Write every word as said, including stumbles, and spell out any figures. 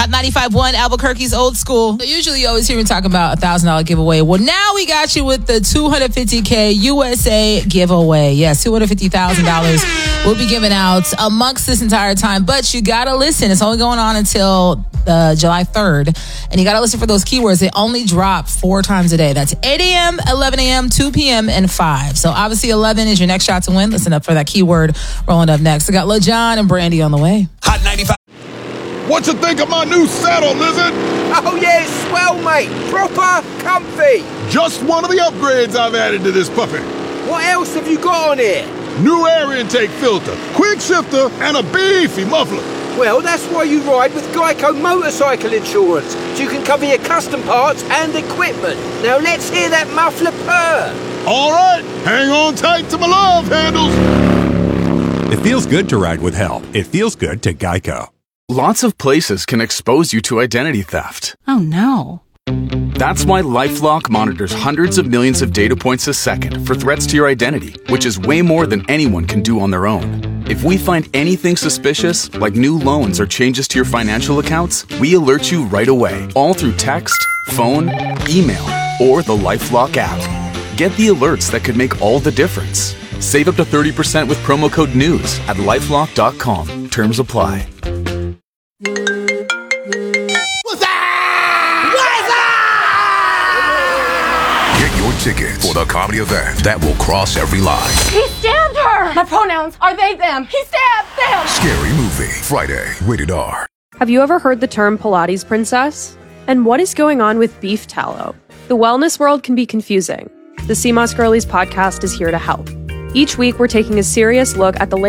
Hot ninety-five point one, Albuquerque's Old School. So usually you always hear me talking about a one thousand dollars giveaway. Well, now we got you with the two hundred fifty thousand U S A giveaway. Yes, two hundred fifty thousand dollars will be given out amongst this entire time. But you got to listen. It's only going on until uh, July third. And you got to listen for those keywords. They only drop four times a day. That's eight a.m., eleven a.m., two p.m., and five. So obviously eleven is your next shot to win. Listen up for that keyword rolling up next. I got Lil Jon and Brandy on the way. Hot ninety-five. What you think of my new saddle, Lizard? Oh yeah, it's swell, mate. Proper comfy. Just one of the upgrades I've added to this puppy. What else have you got on here? New air intake filter, quick shifter, and a beefy muffler. Well, that's why you ride with Geico Motorcycle Insurance, so you can cover your custom parts and equipment. Now let's hear that muffler purr. All right, hang on tight to my love handles. It feels good to ride with help. It feels good to Geico. Lots of places can expose you to identity theft. Oh no. That's why LifeLock monitors hundreds of millions of data points a second for threats to your identity, which is way more than anyone can do on their own. If we find anything suspicious, like new loans or changes to your financial accounts, we alert you right away, all through text, phone, email, or the LifeLock app. Get the alerts that could make all the difference. Save up to thirty percent with promo code NEWS at lifelock dot com. Terms apply. Tickets for the comedy event that will cross every line. He stabbed her! My pronouns are they, them. He stabbed them! Scary Movie, Friday, rated R. Have you ever heard the term Pilates princess? And what is going on with beef tallow? The wellness world can be confusing. The C M O S Girlies podcast is here to help. Each week, we're taking a serious look at the latest